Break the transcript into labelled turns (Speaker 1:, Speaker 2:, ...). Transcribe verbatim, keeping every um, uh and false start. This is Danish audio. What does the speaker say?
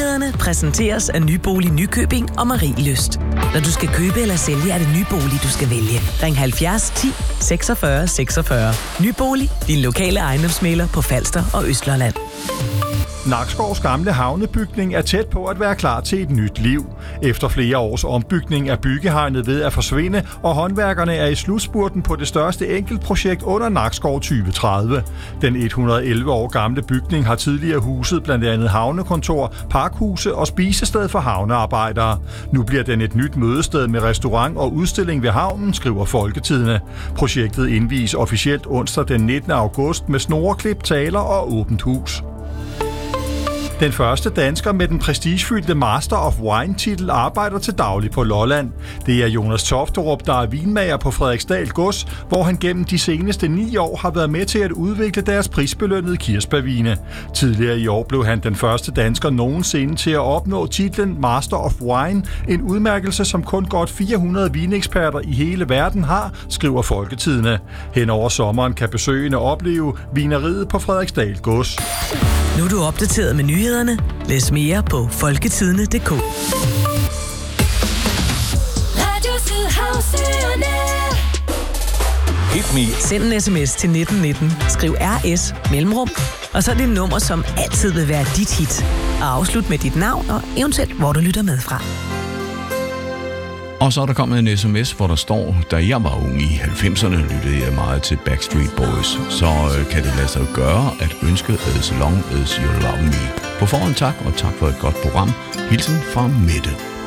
Speaker 1: Nyhederne præsenteres af Nybolig Nykøbing og Marielyst. Når du skal købe eller sælge, er det Nybolig, du skal vælge. Ring halvfjerds ti seksogfyrre seksogfyrre. Nybolig, din lokale ejendomsmægler på Falster og Østlolland.
Speaker 2: Nakskovs gamle havnebygning er tæt på at være klar til et nyt liv. Efter flere års ombygning er byggehegnet ved at forsvinde, og håndværkerne er i slutspurten på det største enkeltprojekt under Nakskov tyve tredive. Den et hundrede og elleve år gamle bygning har tidligere huset blandt andet havnekontor, parkhuse og spisested for havnearbejdere. Nu bliver den et nyt mødested med restaurant og udstilling ved havnen, skriver Folketidende. Projektet indvies officielt onsdag den nittende august med snoreklip, taler og åbent hus. Den første dansker med den prestigefyldte Master of Wine-titel arbejder til daglig på Lolland. Det er Jonas Tofterup, der er vinmager på Frederiksdal Gods, hvor han gennem de seneste ni år har været med til at udvikle deres prisbelønnede kirsebærvine. Tidligere i år blev han den første dansker nogensinde til at opnå titlen Master of Wine, en udmærkelse, som kun godt fire hundrede vineksperter i hele verden har, skriver Folketidende. Hen over sommeren kan besøgende opleve vineriet på Frederiksdal Gods.
Speaker 1: Nu er du opdateret med nyhederne. Læs mere på folketidende punktum d k.
Speaker 3: Radio Sydhavsøerne.
Speaker 4: Hit me.
Speaker 1: Send en sms til nitten nitten. Skriv R S mellemrum. Og så er det et nummer, som altid vil være dit hit. Og afslut med dit navn og eventuelt, hvor du lytter med fra.
Speaker 4: Og så er der kommet en sms, hvor der står, da jeg var ung i halvfemserne, lyttede jeg meget til Backstreet Boys. Så øh, kan det lade sig gøre at ønske as long as you love me. På forhånd tak, og tak for et godt program. Hilsen fra Mette.